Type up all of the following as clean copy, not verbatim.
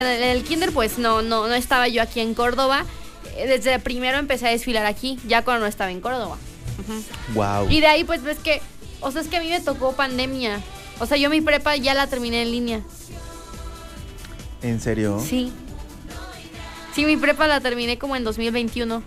En el kinder pues no estaba yo aquí en Córdoba. Desde primero empecé a desfilar aquí, ya cuando no estaba en Córdoba. Wow. Y de ahí pues ves que, o sea, es que a mí me tocó pandemia. O sea, yo mi prepa ya la terminé en línea. ¿En serio? Sí. Sí, mi prepa la terminé como en 2021.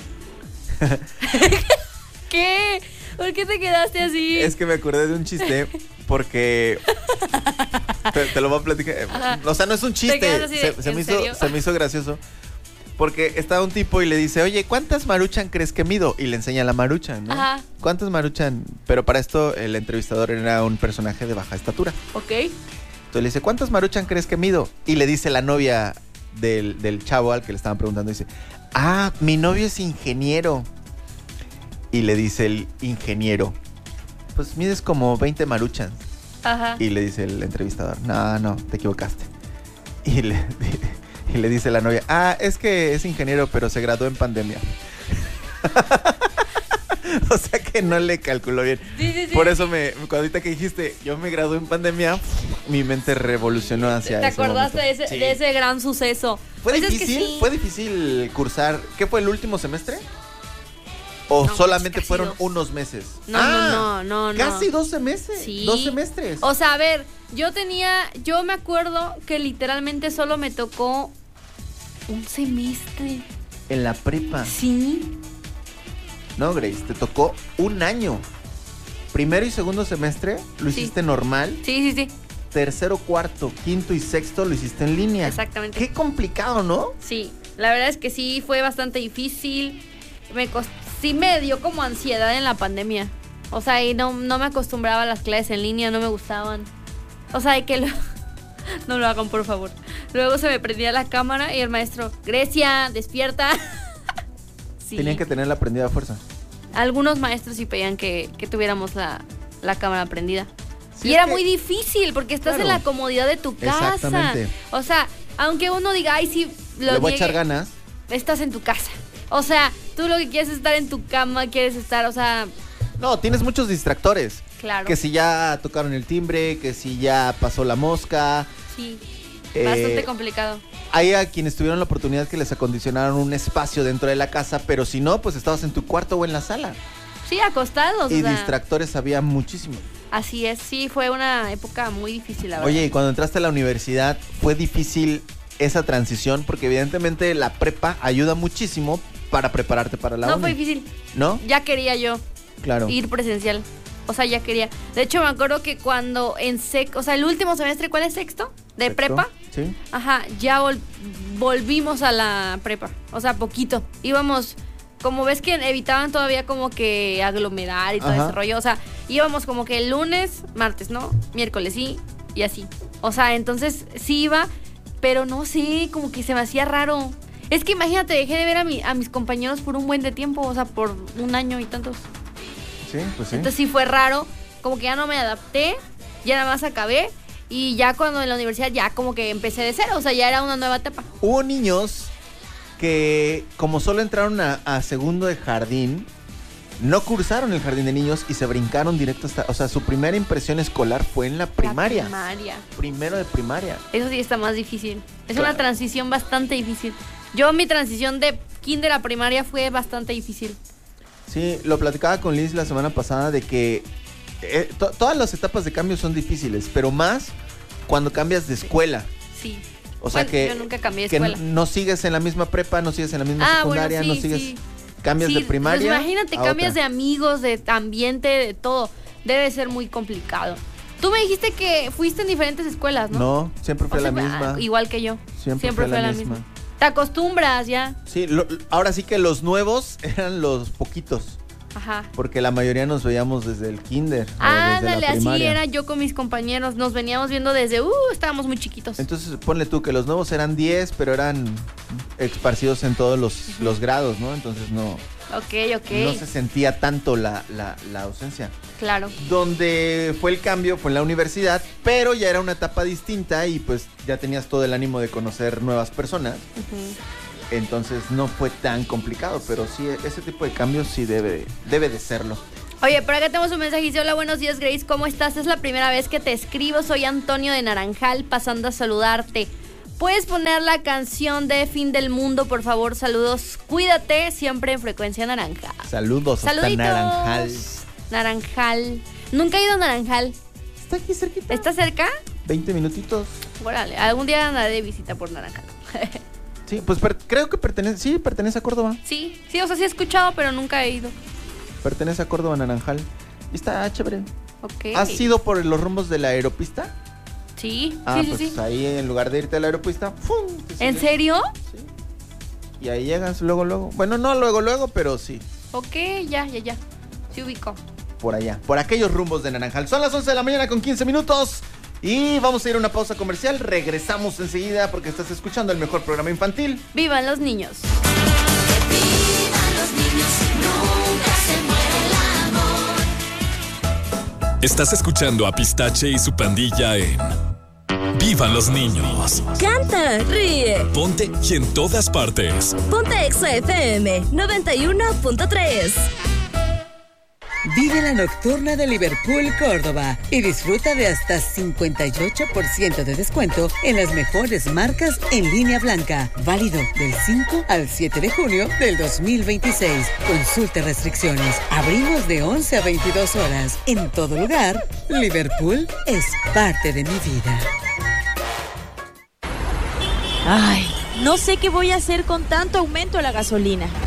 ¿Qué? ¿Por qué te quedaste así? Es que me acordé de un chiste porque te lo voy a platicar. Ajá. O sea, no es un chiste. Se me hizo gracioso. Porque estaba un tipo y le dice, oye, ¿cuántas Maruchan crees que mido? Y le enseña la Maruchan, ¿no? Ajá. ¿Cuántas Maruchan? Pero para esto el entrevistador era un personaje de baja estatura. Ok. Entonces le dice, ¿cuántas Maruchan crees que mido? Y le dice la novia del chavo al que le estaban preguntando, dice, mi novio es ingeniero. Y le dice el ingeniero, pues mides como 20 Maruchan. Ajá. Y le dice el entrevistador, no, te equivocaste. Y le dice la novia, es que es ingeniero, pero se graduó en pandemia. O sea que no le calculó bien. Sí. Por eso cuando ahorita que dijiste, yo me gradué en pandemia, mi mente revolucionó hacia ¿Te ese acordaste momento. de ese gran suceso? ¿Fue pues difícil? Es que sí. ¿Fue difícil cursar? ¿Qué fue el último semestre? ¿O no, solamente fueron 2. Unos meses? No. Casi 12 meses. Sí. 2 semestres. O sea, a ver, yo me acuerdo que literalmente solo me tocó un semestre. En la prepa. Sí. No, Grace, te tocó un año. Primero y segundo semestre lo hiciste normal. Sí. Tercero, cuarto, quinto y sexto lo hiciste en línea. Exactamente. Qué complicado, ¿no? Sí, la verdad es que sí, fue bastante difícil. Sí me dio como ansiedad en la pandemia. O sea, y no me acostumbraba a las clases en línea, no me gustaban. O sea, no lo hagan, por favor. Luego se me prendía la cámara y el maestro, Grecia, despierta. Sí. Tenían que tenerla prendida a fuerza. Algunos maestros sí pedían que tuviéramos la cámara prendida. Sí, y era muy difícil porque estás claro, en la comodidad de tu casa. Exactamente. O sea, aunque uno diga, ay, sí, le voy a echar ganas. Estás en tu casa. O sea, tú lo que quieres es estar en tu cama, quieres estar, o sea... No, tienes muchos distractores. Claro. Que si ya tocaron el timbre, que si ya pasó la mosca. Sí, bastante complicado. Hay a quienes tuvieron la oportunidad que les acondicionaron un espacio dentro de la casa, pero si no, pues estabas en tu cuarto o en la sala. Sí, acostados. Y distractores había muchísimos. Así es, sí, fue una época muy difícil, la verdad. Oye, y cuando entraste a la universidad, ¿fue difícil esa transición? Porque evidentemente la prepa ayuda muchísimo para prepararte para la uni. No fue difícil. ¿No? Ya quería yo ir presencial. O sea, ya quería. De hecho, me acuerdo que cuando o sea, el último semestre, ¿cuál es sexto? ¿De prepa? Sí. Ajá, ya volvimos a la prepa. O sea, poquito. Íbamos, como ves que evitaban todavía como que aglomerar y todo ese rollo. O sea, íbamos como que el lunes, martes, ¿no? Miércoles, sí, y así. O sea, entonces sí iba, pero no sé, como que se me hacía raro. Es que imagínate, dejé de ver a mis compañeros por un buen de tiempo, o sea, por un año y tantos. Sí, pues sí. Entonces sí fue raro, como que ya no me adapté, ya nada más acabé y ya cuando en la universidad ya como que empecé de cero, o sea, ya era una nueva etapa. Hubo niños que como solo entraron a segundo de jardín, no cursaron el jardín de niños y se brincaron directo hasta, o sea, su primera impresión escolar fue en la primaria. Primero de primaria. Eso sí está más difícil. Es claro, una transición bastante difícil. Mi transición de kinder a primaria fue bastante difícil. Sí, lo platicaba con Liz la semana pasada de que todas las etapas de cambio son difíciles, pero más cuando cambias de escuela. Sí. O sea que yo nunca cambié de escuela. No sigues en la misma prepa, no sigues en la misma secundaria, bueno, no sigues... Sí. Cambias de primaria. Pues imagínate, cambias de amigos, de ambiente, de todo. Debe ser muy complicado. Tú me dijiste que fuiste en diferentes escuelas, ¿no? No, siempre fue la misma. Igual que yo. Siempre fue la misma. Te acostumbras ya. Sí, ahora sí que los nuevos eran los poquitos. Ajá. Porque la mayoría nos veíamos desde el kinder. Ándale, así era yo con mis compañeros. Nos veníamos viendo desde, estábamos muy chiquitos. Entonces, ponle tú que los nuevos eran 10, pero eran esparcidos en todos los grados, ¿no? Entonces no... Ok. No se sentía tanto la ausencia. Claro. Donde fue el cambio fue en la universidad, pero ya era una etapa distinta y pues ya tenías todo el ánimo de conocer nuevas personas. Entonces no fue tan complicado, pero sí, ese tipo de cambios sí debe de serlo. Oye, por acá tenemos un mensaje. Dice, hola, buenos días, Grace, ¿cómo estás? Es la primera vez que te escribo, soy Antonio de Naranjal, pasando a saludarte. ¿Puedes poner la canción de Fin del Mundo, por favor? Saludos, cuídate, siempre en Frecuencia Naranja. Saludos hasta Saluditos. Naranjal. Naranjal. Nunca he ido a Naranjal. Está aquí cerquita. ¿Está cerca? 20 minutitos. Órale, algún día andaré de visita por Naranjal. Sí, pues creo que pertenece a Córdoba. Sí, o sea, sí he escuchado, pero nunca he ido. Pertenece a Córdoba, Naranjal. Y está chévere. Ok. ¿Has ido por los rumbos de la aeropista? Sí, sí. Ahí en lugar de irte a la aeropista, ¡fum! ¿En serio? Sí. Y ahí llegas luego. Bueno, no luego, pero sí. Ok, ya. Sí ubico. Por allá, por aquellos rumbos de Naranjal. Son las 11 de la mañana con 15 minutos. Y vamos a ir a una pausa comercial. Regresamos enseguida porque estás escuchando el mejor programa infantil. ¡Vivan los niños! ¡Vivan los niños! ¡Nunca se muere el amor! Estás escuchando a Pistache y su pandilla en ¡Vivan los niños! Canta, ríe, Ponte y en todas partes. ponte Exa FM 91.3. Vive la nocturna de Liverpool Córdoba y disfruta de hasta 58% de descuento en las mejores marcas en línea blanca. Válido del 5 al 7 de junio del 2026. Consulta restricciones. Abrimos de 11 a 22 horas. En todo lugar, Liverpool es parte de mi vida. Ay, no sé qué voy a hacer con tanto aumento a la gasolina.